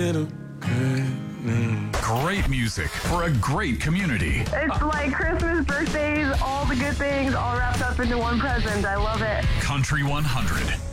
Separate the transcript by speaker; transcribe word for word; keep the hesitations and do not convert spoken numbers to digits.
Speaker 1: Great music for a great community.
Speaker 2: It's like Christmas, birthdays, all the good things all wrapped up into one present. I love it.
Speaker 1: Country one hundred.